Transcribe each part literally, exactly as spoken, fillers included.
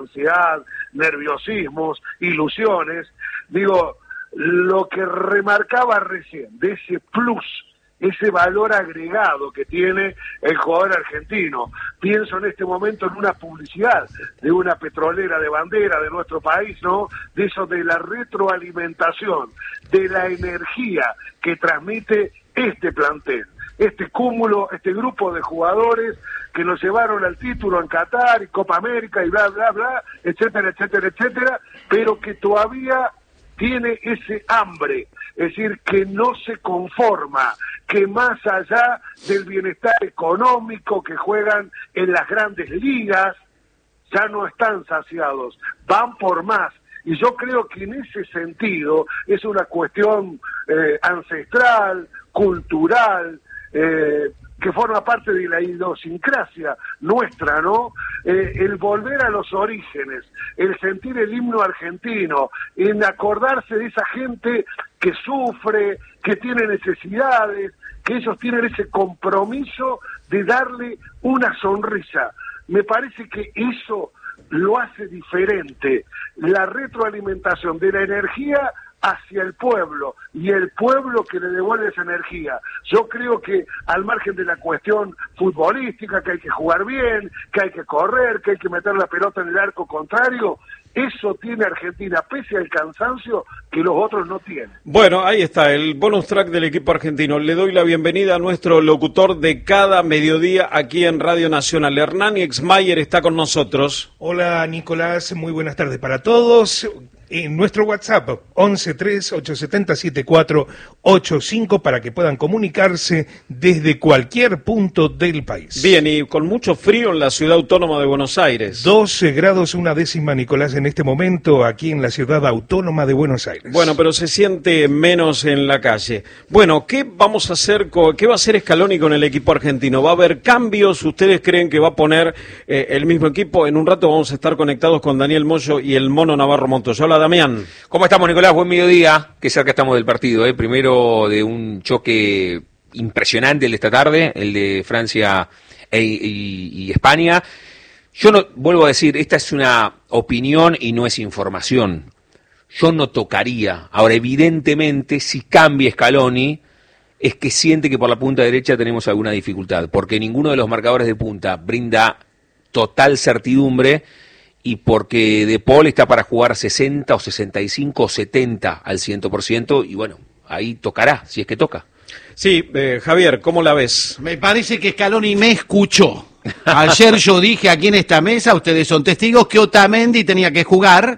ansiedad, nerviosismos, ilusiones. Digo, lo que remarcaba recién, de ese plus, ese valor agregado que tiene el jugador argentino. Pienso en este momento en una publicidad de una petrolera de bandera de nuestro país, ¿no? De eso, de la retroalimentación, de la energía que transmite este plantel, este cúmulo, este grupo de jugadores que nos llevaron al título en Qatar y Copa América y bla, bla, bla, etcétera, etcétera, etcétera, pero que todavía tiene ese hambre, es decir, que no se conforma, que más allá del bienestar económico que juegan en las grandes ligas, ya no están saciados, van por más. Y yo creo que en ese sentido es una cuestión eh, ancestral, cultural, eh, que forma parte de la idiosincrasia nuestra, ¿no? Eh, el volver a los orígenes, el sentir el himno argentino, en acordarse de esa gente que sufre, que tiene necesidades, que ellos tienen ese compromiso de darle una sonrisa. Me parece que eso lo hace diferente, la retroalimentación de la energía hacia el pueblo, y el pueblo que le devuelve esa energía. Yo creo que al margen de la cuestión futbolística, que hay que jugar bien, que hay que correr, que hay que meter la pelota en el arco contrario, eso tiene Argentina, pese al cansancio que los otros no tienen. Bueno, ahí está, el bonus track del equipo argentino. Le doy la bienvenida a nuestro locutor de cada mediodía aquí en Radio Nacional. Hernán Exmayer está con nosotros. Hola, Nicolás, muy buenas tardes para todos. En nuestro WhatsApp, once tres ocho siete cero siete cuatro ocho cinco, para que puedan comunicarse desde cualquier punto del país. Bien, y con mucho frío en la ciudad autónoma de Buenos Aires. doce grados una décima, Nicolás, en este momento, aquí en la ciudad autónoma de Buenos Aires. Bueno, pero se siente menos en la calle. Bueno, ¿qué vamos a hacer, con, qué va a hacer Scaloni con el equipo argentino? ¿Va a haber cambios? ¿Ustedes creen que va a poner eh, el mismo equipo? En un rato vamos a estar conectados con Daniel Moyo y el Mono Navarro Montoya. Hola, Damián. ¿Cómo estamos, Nicolás? Buen mediodía. Qué cerca estamos del partido, ¿eh? Primero de un choque impresionante el de esta tarde, el de Francia e, y, y España. Yo no, vuelvo a decir, esta es una opinión y no es información. Yo no tocaría. Ahora, evidentemente, si cambia Scaloni, es que siente que por la punta derecha tenemos alguna dificultad, porque ninguno de los marcadores de punta brinda total certidumbre, y porque De Paul está para jugar sesenta o sesenta y cinco o setenta al cien por ciento, y bueno, ahí tocará, si es que toca. Sí, eh, Javier, ¿cómo la ves? Me parece que Scaloni me escuchó. Ayer yo dije aquí en esta mesa, ustedes son testigos, que Otamendi tenía que jugar,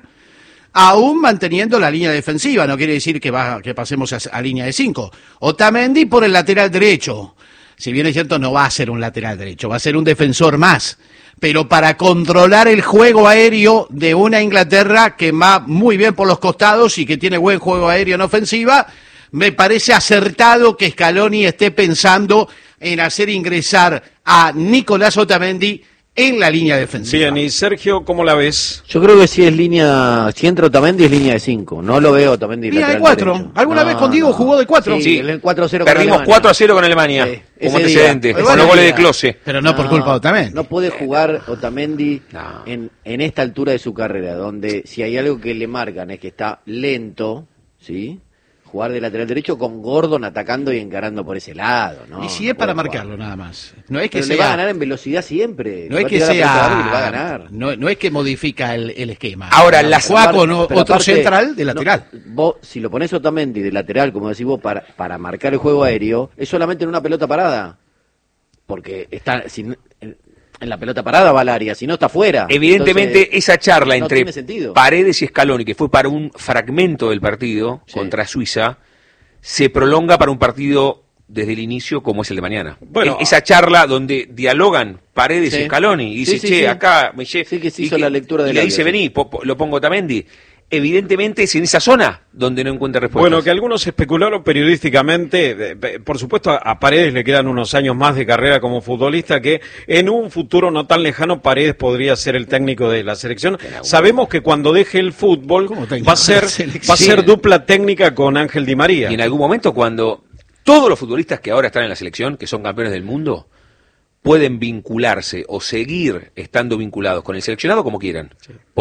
aún manteniendo la línea defensiva. No quiere decir que, va, que pasemos a, a línea de cinco. Otamendi por el lateral derecho. Si bien es cierto, no va a ser un lateral derecho, va a ser un defensor más. Pero para controlar el juego aéreo de una Inglaterra que va muy bien por los costados y que tiene buen juego aéreo en ofensiva, me parece acertado que Scaloni esté pensando en hacer ingresar a Nicolás Otamendi en la línea defensiva. Bien, y Sergio, ¿cómo la ves? Yo creo que si es línea, si entra Otamendi es línea de cinco, no lo veo Otamendi línea lateral de cuatro, derecho. ¿alguna no, vez con Diego no. jugó de cuatro? Sí, Sí. el cuatro a cero Perdimos cuatro a cero con Alemania, sí, como ese antecedente, día. con Ese los goles día. de Klose. Pero no, por culpa de Otamendi. No puede jugar Otamendi No. en, en esta altura de su carrera, donde si hay algo que le marcan es que está lento, ¿sí? Jugar de lateral derecho con Gordon atacando y encarando por ese lado, ¿no? Y si no es para puede marcarlo jugar. nada más. No es que Pero sea... le va a ganar en velocidad siempre. No Le es va a que tirar la pelota arriba y sea... le va a ganar. No, no es que modifica el, el esquema. Ahora, No, las- juega con Pero o- otro aparte, central de lateral. no, vos, si lo pones Otamendi de lateral, como decís vos, para, para marcar el juego aéreo, es solamente en una pelota parada. Porque está sin, en, en la pelota parada va al área, si no está fuera. Evidentemente, Entonces, esa charla no entre tiene sentido. Paredes y Scaloni, que fue para un fragmento del partido Sí. contra Suiza, se prolonga para un partido desde el inicio como es el de mañana. Bueno, E- esa charla donde dialogan Paredes Sí. y Scaloni, y dice, Sí, sí, che, sí. acá me lle- Sí, que se y hizo la lectura y del le audio, dice, sí. vení, po- po- lo pongo Otamendi. Evidentemente es en esa zona donde no encuentra respuesta. Bueno, que algunos especularon periodísticamente, eh, eh, por supuesto a Paredes le quedan unos años más de carrera como futbolista, que en un futuro no tan lejano Paredes podría ser el técnico de la selección. Sabemos que cuando deje el fútbol ¿Cómo técnico va a ser de la selección? va a ser dupla técnica con Ángel Di María. Y en algún momento cuando todos los futbolistas que ahora están en la selección, que son campeones del mundo, pueden vincularse o seguir estando vinculados con el seleccionado como quieran. Sí.